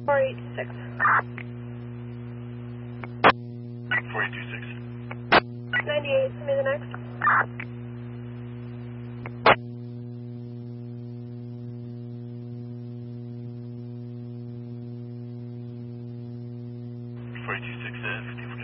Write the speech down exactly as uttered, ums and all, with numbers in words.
four eight two six. four eight two six. ninety-eight, send me the next. four eight two six, uh, fifteen